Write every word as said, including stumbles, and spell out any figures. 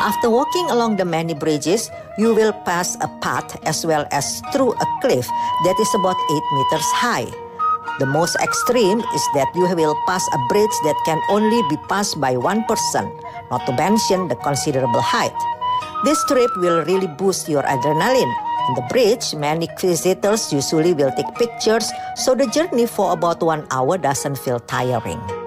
After walking along the many bridges, you will pass a path as well as through a cliff that is about eight meters high. The most extreme is that you will pass a bridge that can only be passed by one person, not to mention the considerable height. This trip will really boost your adrenaline. On the bridge, many visitors usually will take pictures, so the journey for about one hour doesn't feel tiring.